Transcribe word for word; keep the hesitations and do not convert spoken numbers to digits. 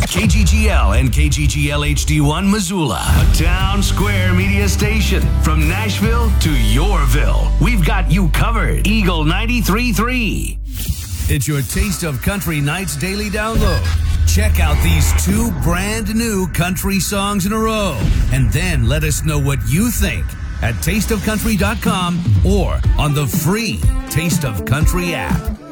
K G G L and K G G L H D one Missoula, a town square media station. From Nashville to Yorville, we've got you covered. Eagle ninety-three point three. It's your Taste of Country Nights daily download. Check out these two brand new country songs in a row, and then let us know what you think at taste of country dot com or on the free Taste of Country app.